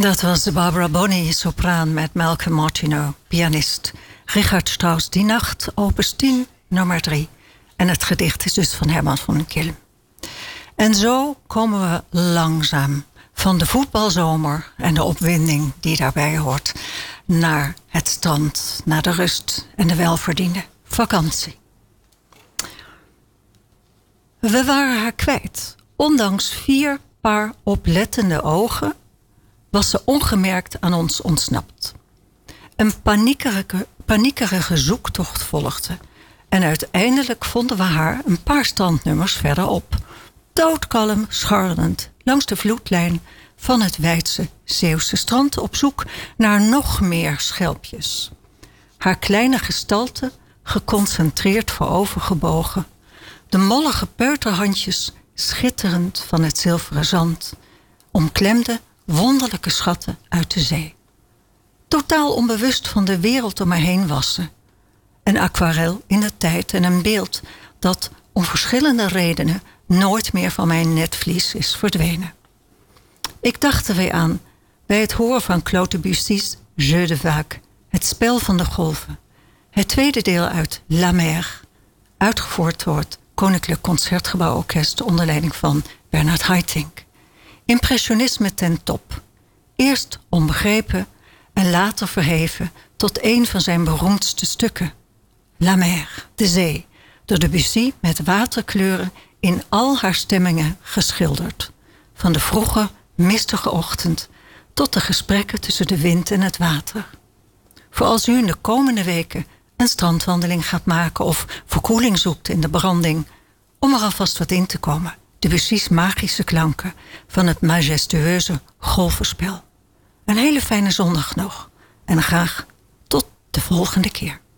Dat was Barbara Bonney, sopraan, met Malcolm Martineau, pianist. Richard Strauss, Die Nacht, opus 10, nummer 3. En het gedicht is dus van Herman van Kilm. En zo komen we langzaam van de voetbalzomer en de opwinding die daarbij hoort, naar het strand, naar de rust en de welverdiende vakantie. We waren haar kwijt. Ondanks 4 paar oplettende ogen was ze ongemerkt aan ons ontsnapt. Een paniekerige zoektocht volgde. En uiteindelijk vonden we haar een paar strandnummers verderop. Doodkalm, scharrelend, langs de vloedlijn van het wijdse Zeeuwse strand op zoek naar nog meer schelpjes. Haar kleine gestalte geconcentreerd voorovergebogen. De mollige peuterhandjes schitterend van het zilveren zand. Omklemde wonderlijke schatten uit de zee. Totaal onbewust van de wereld om me heen was ze. Een aquarel in de tijd en een beeld dat om verschillende redenen nooit meer van mijn netvlies is verdwenen. Ik dacht er weer aan bij het horen van Claude Debussy's Jeu de Vague, het spel van de golven. Het tweede deel uit La Mer, uitgevoerd door het Koninklijk Concertgebouworkest onder leiding van Bernard Haitink. Impressionisme ten top. Eerst onbegrepen en later verheven tot een van zijn beroemdste stukken. La Mer, de zee, door Debussy met waterkleuren in al haar stemmingen geschilderd. Van de vroege, mistige ochtend tot de gesprekken tussen de wind en het water. Voor als u in de komende weken een strandwandeling gaat maken of verkoeling zoekt in de branding, om er alvast wat in te komen. Debussy's magische klanken van het majestueuze golvenspel. Een hele fijne zondag nog en graag tot de volgende keer.